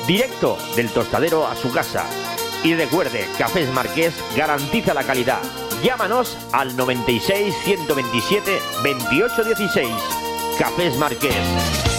directo del tostadero a su casa. Y recuerde, Cafés Marqués garantiza la calidad. Llámanos al 96 127 28 16. Cafés Marqués.